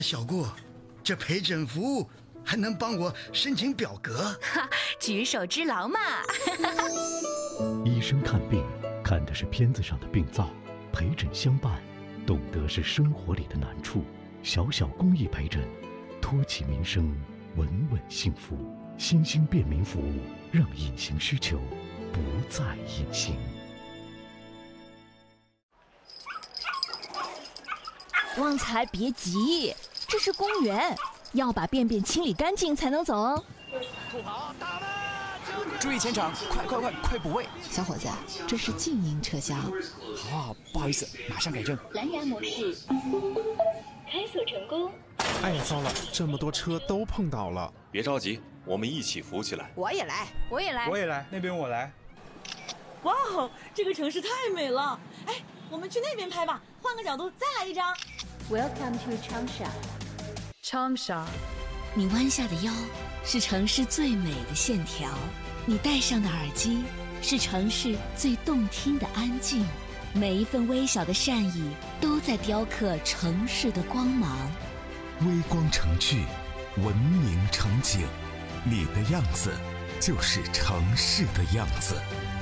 小顾，这陪诊服务还能帮我申请表格？ 举手之劳嘛。 医生看病看的是片子上的病灶，陪诊相伴懂得是生活里的难处。小小公益陪诊，托起民生，稳稳幸福。新兴便民服务，让隐形需求不再隐形。 旺财别急，这是公园，要把便便清理干净才能走哦。 土豪打了！ 注意前场，快补位！ 小伙子，这是静音车厢。 好，不好意思，马上改正。 蓝牙模式，开锁成功。 哎呀，糟了，这么多车都碰倒了。 别着急，我们一起扶起来。 我也来， 我也来， 我也来，那边我来。 哇哦，这个城市太美了！哎，我们去那边拍吧，换个角度再来一张。 Welcome to Changsha。 Changsha， 你弯下的腰是城市最美的线条，你戴上的耳机是城市最动听的安静。每一份微小的善意都在雕刻城市的光芒。 微光城剧，文明城景，你的样子就是城市的样子。